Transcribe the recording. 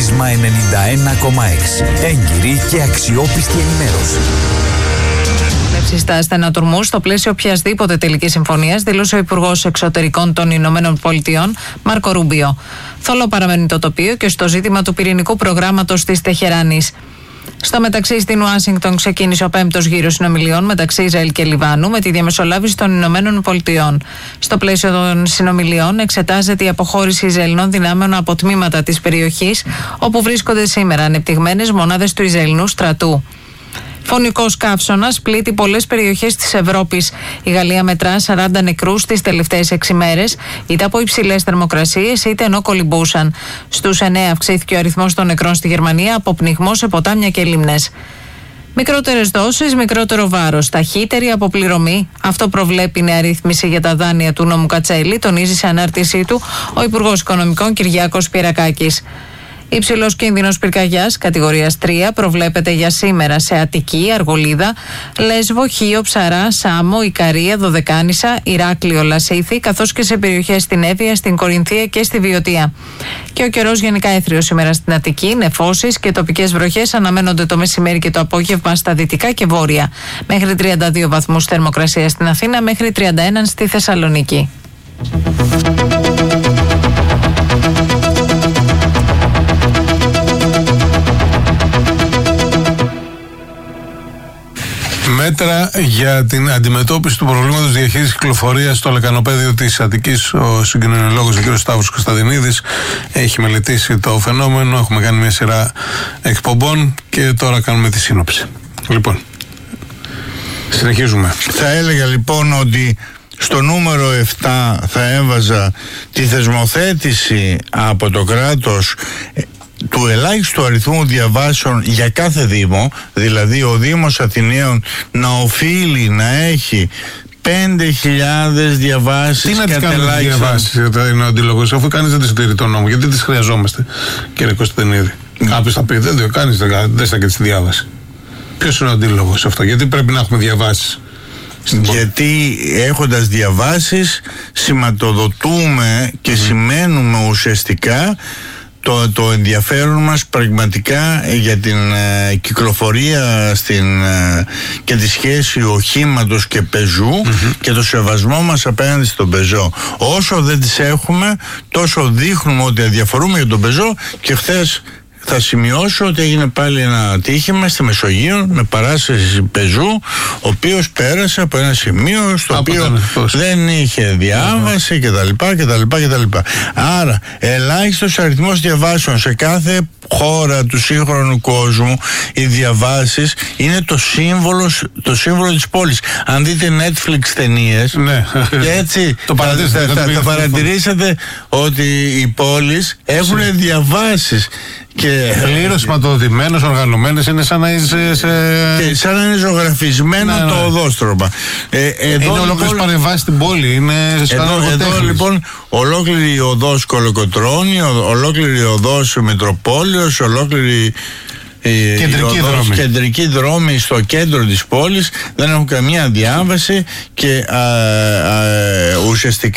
Πρίσμα 91,6. Έγκυρη και αξιόπιστη ενημέρωση. Στα στενατουρμούς στο πλαίσιο οποιασδήποτε τελικής συμφωνίας, δήλωσε ο Υπουργός Εξωτερικών των Ηνωμένων Πολιτειών, Μάρκο Ρούμπιο. Θολό παραμένει το τοπίο και στο ζήτημα του πυρηνικού προγράμματος της Τεχεράνης. Στο μεταξύ, στην Ουάσιγκτον ξεκίνησε ο 5ος γύρος συνομιλιών μεταξύ Ισραήλ και Λιβάνου με τη διαμεσολάβηση των Ηνωμένων Πολιτειών. Στο πλαίσιο των συνομιλιών εξετάζεται η αποχώρηση Ισραηλινών δυνάμεων από τμήματα της περιοχής, όπου βρίσκονται σήμερα ανεπτυγμένες μονάδες του Ισραηλινού στρατού. Φωνικός καύσωνας πλήττει πολλές περιοχές της Ευρώπης. Η Γαλλία μετρά 40 νεκρούς τις τελευταίες 6 μέρες, είτε από υψηλές θερμοκρασίες είτε ενώ κολυμπούσαν. Στους 9 αυξήθηκε ο αριθμός των νεκρών στη Γερμανία από πνιγμό σε ποτάμια και λίμνες. Μικρότερες δόσεις, μικρότερο βάρος, ταχύτερη αποπληρωμή. Αυτό προβλέπει η νέα ρύθμιση για τα δάνεια του νόμου Κατσέλη, τονίζει σε ανάρτησή του ο Υπουργός Οικονομικών Κυριάκος Πυρακάκης. Υψηλός κίνδυνος πυρκαγιάς κατηγορίας 3 προβλέπεται για σήμερα σε Αττική, Αργολίδα, Λέσβο, Χίο, Ψαρά, Σάμο, Ικαρία, Δωδεκάνησα, Ηράκλειο, Λασίθι, καθώς και σε περιοχές στην Εύβοια, στην Κορινθία και στη Βιωτία. Και ο καιρός γενικά έθριος σήμερα στην Αττική, νεφώσεις και τοπικές βροχές αναμένονται το μεσημέρι και το απόγευμα στα δυτικά και βόρεια. Μέχρι 32 βαθμούς θερμοκρασία στην Αθήνα, μέχρι 31 στη Θεσσαλονίκη. Μέτρα για την αντιμετώπιση του προβλήματος διαχείρισης κυκλοφορίας στο λεκανοπέδιο της Αττικής. Ο συγκοινωνιολόγος ο κ. Σταύρος Κωνσταντινίδης έχει μελετήσει το φαινόμενο. Έχουμε κάνει μια σειρά εκπομπών και τώρα κάνουμε τη σύνοψη. Λοιπόν, συνεχίζουμε. Θα έλεγα λοιπόν ότι στο νούμερο 7 θα έβαζα τη θεσμοθέτηση από το κράτος του ελάχιστου αριθμού διαβάσεων για κάθε Δήμο, δηλαδή ο Δήμος Αθηναίων να οφείλει να έχει 5.000 διαβάσεις. Τι να τις κάνουμε διαβάσεις, είναι ο αντίλογος, αφού κανείς δεν τις στηρεί τον νόμο, γιατί τις χρειαζόμαστε, κύριε Κωνσταντινίδη? Κάποιος θα πει, δεν το κάνεις, δεν θα και τη διάβαση. Ποιος είναι ο αντίλογος σε αυτό, γιατί πρέπει να έχουμε διαβάσεις? Γιατί έχοντας διαβάσεις σηματοδοτούμε και σημαίνουμε ουσιαστικά το ενδιαφέρον μας πραγματικά για την κυκλοφορία και τη σχέση οχήματος και πεζού και το σεβασμό μας απέναντι στον πεζό. Όσο δεν τις έχουμε, τόσο δείχνουμε ότι αδιαφορούμε για τον πεζό. Και χθες θα σημειώσω ότι έγινε πάλι ένα ατύχημα στη Μεσογείο με παράσταση πεζού, ο οποίος πέρασε από ένα σημείο στο οποίο δεν είχε διάβαση κτλ. Άρα ελάχιστος αριθμός διαβάσεων σε κάθε χώρα του σύγχρονου κόσμου. Οι διαβάσεις είναι το σύμβολο της πόλης. Αν δείτε Netflix ταινίες, ναι, και έτσι θα παρατηρήσετε ότι οι πόλεις έχουν διαβάσεις και πλήρως σηματοδοτημένες, οργανωμένες, είναι σαν να είσαι σαν να είναι ζωγραφισμένο το οδόστρωμα. Είναι ολόκληρες παρεμβάσεις στην πόλη. Είναι εδώ λοιπόν ολόκληρη η οδός Κολοκοτρώνη, ολόκληρη η οδός Μητροπόλεως, ολόκληρη κεντρική δρόμη στο κέντρο της πόλης δεν έχουν καμία διάβαση και ουσιαστικά